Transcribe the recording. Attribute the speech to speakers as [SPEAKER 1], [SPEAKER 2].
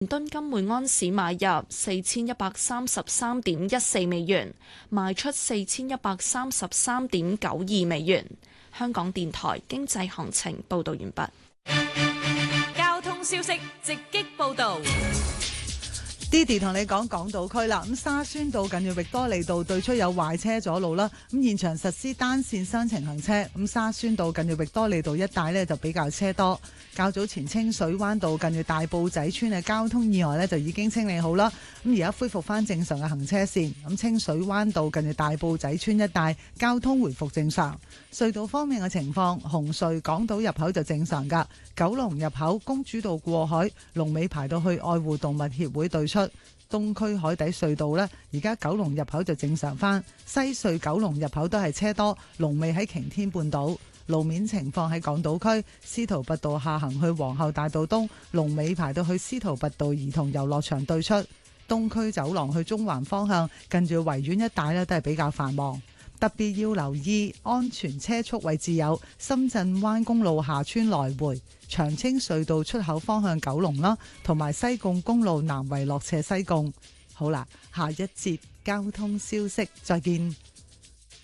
[SPEAKER 1] 倫敦金每安士買入4133.14美元，賣出4133.92美元。香港電台經濟行情報道完畢。
[SPEAKER 2] 交通消息直擊報道。
[SPEAKER 3] Didi 同你講港島區啦，咁沙宣道近住域多利道對出有壞車阻路啦，咁現場實施單線雙程行車，咁沙宣道近住域多利道一帶呢就比較車多。較早前清水灣道近住大埔仔村嘅交通意外呢就已經清理好啦，咁而家恢復翻正常嘅行車線，咁清水灣道近住大埔仔村一帶交通回復正常。隧道方面嘅情況，紅隧港島入口就正常噶，九龍入口公主道過海龍尾排到去愛護動物協會對出。東區海底隧道呢，而家九龍入口就正常翻，西隧九龍入口都係車多，龍尾喺擎天半島。路面情況喺港島區，司徒拔道下行去皇后大道東，龍尾排到去司徒拔道兒童遊樂場對出。東區走廊去中環方向，近住維園一帶呢都係比較繁忙。特別要留意安全車速位置有深圳灣公路下村來回、長青隧道出口方向九龍啦，同埋西貢公路南圍落斜西貢。好啦，下一節交通消息，再見。